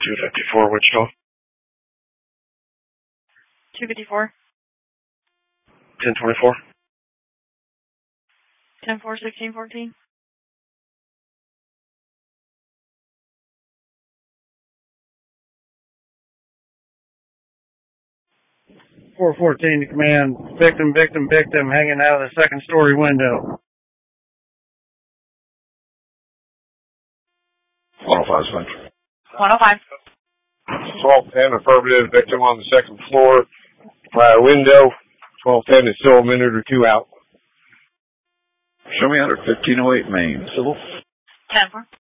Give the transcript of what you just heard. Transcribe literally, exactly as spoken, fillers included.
two fifty-four, Wichita. two fifty-four. ten twenty-four. ten four, sixteen fourteen. four fourteen to command. Victim, victim, victim hanging out of the second story window. one oh five Central. one oh five. twelve ten, affirmative. Victim on the second floor. By a window. twelve ten is still a minute or two out. Show me under fifteen oh eight Main. Civil. ten four.